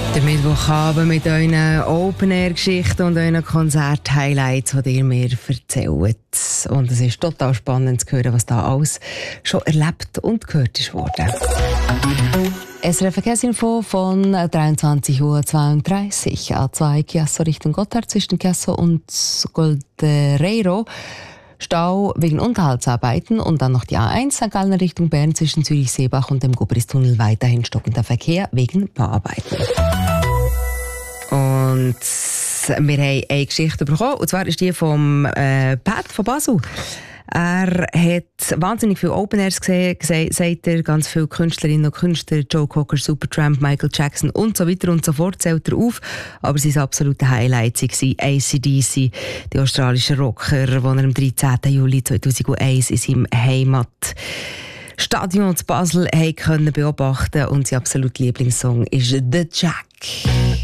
Der Mittwochabend mit euren Open-Air-Geschichten und euren Konzert-Highlights, die ihr mir erzählt. Und es ist total spannend zu hören, was da alles schon erlebt und gehört ist worden. SRF Verkehrsinfo von 23.32 Uhr. A2 Chiasso Richtung Gotthard zwischen Chiasso und Goldereiro. Stau wegen Unterhaltsarbeiten und dann noch die A1 St. Gallen Richtung Bern zwischen Zürich-Seebach und dem Gubristunnel weiterhin stockender Verkehr wegen Bauarbeiten. Und wir haben eine Geschichte bekommen, und zwar ist die vom Pat von Basel. Er hat wahnsinnig viele Open Airs gesehen, sagt er, ganz viele Künstlerinnen und Künstler, Joe Cocker, Supertramp, Michael Jackson und so weiter und so fort, zählt er auf. Aber sein absolute Highlight waren AC/DC, die australischen Rocker, die er am 13. Juli 2001 in seinem Heimatstadion zu Basel können beobachten, und sein absoluter Lieblingssong ist «The Jack».